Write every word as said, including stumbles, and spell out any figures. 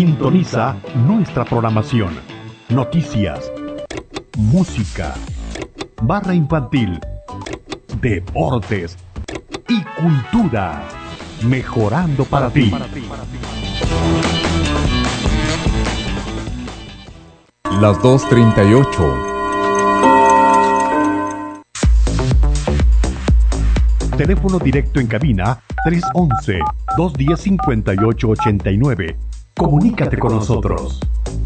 Sintoniza nuestra programación. Noticias, música, barra infantil, deportes y cultura. Mejorando para ti. Las dos treinta y ocho. Teléfono directo en cabina tres once, dos diez, cincuenta y ocho ochenta y nueve. Comunícate con nosotros.